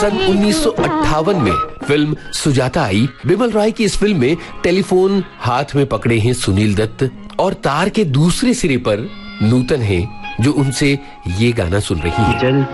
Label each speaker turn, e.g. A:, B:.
A: सन 1958 में फिल्म सुजाता आई। बिमल रॉय की इस फिल्म में टेलीफोन हाथ में पकड़े हैं सुनील दत्त और तार के दूसरे सिरे पर नूतन है जो उनसे ये गाना सुन रही है।